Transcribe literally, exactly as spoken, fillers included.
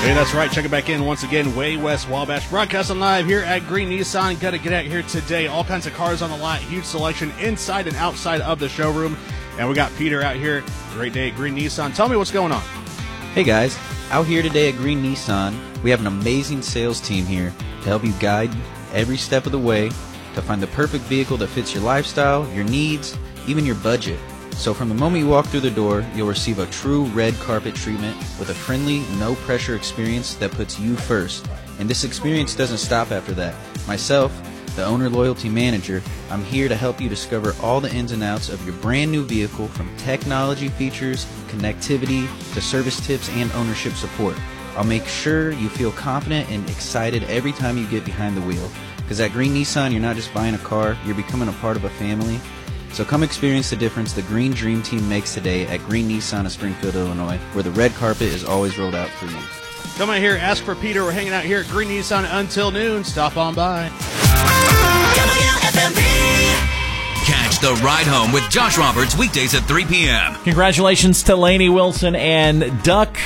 Hey, that's right. Check it back in once again. Way West Wabash, broadcasting live here at Green Nissan. Got to get out here today. All kinds of cars on the lot. Huge selection inside and outside of the showroom. And we got Peter out here. Great day at Green Nissan. Tell me what's going on. Hey guys, out here today at Green Nissan, we have an amazing sales team here to help you guide every step of the way to find the perfect vehicle that fits your lifestyle, your needs, even your budget. So from the moment you walk through the door, you'll receive a true red carpet treatment with a friendly, no-pressure experience that puts you first. And this experience doesn't stop after that. Myself, the owner loyalty manager, I'm here to help you discover all the ins and outs of your brand new vehicle, from technology features, connectivity, to service tips and ownership support. I'll make sure you feel confident and excited every time you get behind the wheel. Because at Green Nissan, you're not just buying a car, you're becoming a part of a family. So come experience the difference the Green Dream Team makes today at Green Nissan of Springfield, Illinois, where the red carpet is always rolled out for you. Come on here, ask for Peter. We're hanging out here at Green Nissan until noon. Stop on by. Catch the Ride Home with Josh Roberts weekdays at three p.m. Congratulations to Lainey Wilson and Duck